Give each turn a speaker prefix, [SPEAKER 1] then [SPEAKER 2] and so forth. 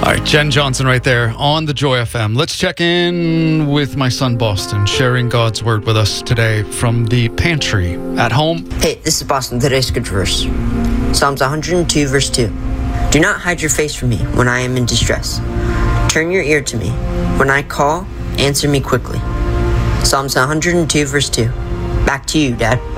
[SPEAKER 1] All right, Jen Johnson right there on the Joy FM. Let's check in with my son, Boston, sharing God's word with us today from the pantry at home.
[SPEAKER 2] Hey, this is Boston. Today's good verse. Psalms 102, verse 2. Do not hide your face from me when I am in distress. Turn your ear to me. When I call, answer me quickly. Psalms 102, verse 2. Back to you, Dad.